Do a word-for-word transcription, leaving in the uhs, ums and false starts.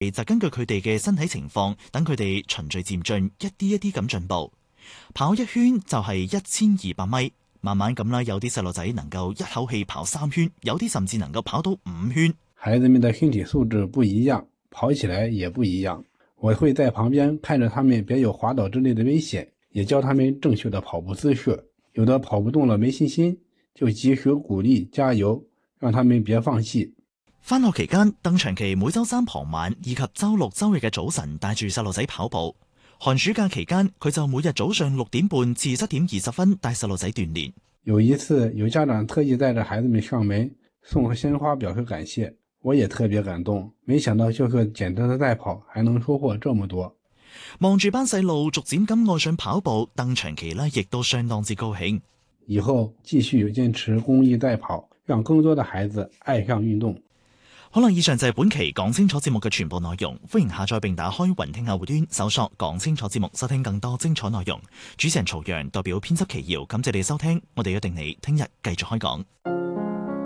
就根據佢哋嘅身體情況，等佢哋循序漸進，一啲一啲咁進步。跑一圈就係一千二百米，慢慢咁啦，有啲細路仔能夠一口氣跑三圈，有啲甚至能夠跑到五圈。 孩子們的身體素質不一樣，跑起來也不一樣。我會在旁邊看着他們別有滑倒之類的危險，也教他們正確的跑步姿勢。有的跑不動了沒信心，就及時鼓勵加油，讓他們別放棄。 返學期間，鄧長期每週三傍晚以及週六週日嘅早晨帶住細路仔跑步。寒暑假期間，佢就每日早上六點半至七點二十分帶細路仔鍛鍊。 有一次，有家長特意帶着孩子們上門送鮮花表示感謝，我也特別感動。沒想到就是簡單的代跑，還能收穫這麼多。 望住班細路逐漸咁愛上跑步，鄧長期呢亦都相當之高興。 以後繼續堅持公益代跑，讓更多的孩子愛上運動。 好啦，以上就係本期講清楚節目嘅全部內容。歡迎下載並打開雲聽客戶端，搜索講清楚節目，收聽更多精彩內容。主持人曹陽代表編輯奇瑤，感謝你收聽，我哋約定你聽日繼續開講。